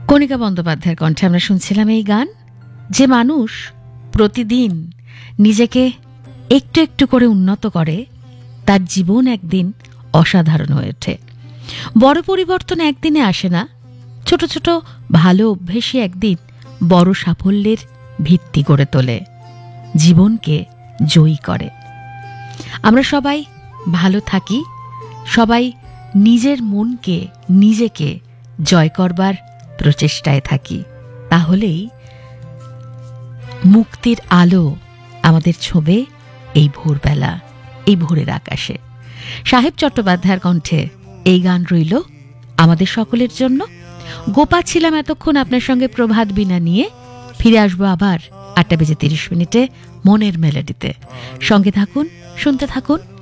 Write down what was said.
কণিকা বন্দ্যোপাধ্যায়ের কণ্ঠে আমরা শুনছিলাম এই গান। যে মানুষ প্রতিদিন নিজেকে একটু একটু করে উন্নত করে, তার জীবন একদিন অসাধারণ হয়ে ওঠে। বড় পরিবর্তন একদিনে আসে না, ছোট ছোট ভালো অভ্যেসই একদিন বড় সাফল্যের ভিত্তি গড়ে তোলে, জীবনকে জয়ী করে। আমরা সবাই ভালো থাকি, সবাই নিজের মনকে নিজেকে জয় করবার প্রচেষ্টায় থাকি, তাহলেই মুক্তির আলো আমাদের ছোঁবে এই ভোরবেলা, এই ভোরের আকাশে। সাহেব চট্টোপাধ্যায়ের কণ্ঠে এই গান রইল আমাদের সকলের জন্য। গোপা ছিলাম এতক্ষণ আপনার সঙ্গে প্রভাত বিনা নিয়ে। ফিরে আসবো আবার 8:30 মনের মেলোডিতে। সঙ্গে থাকুন, শুনতে থাকুন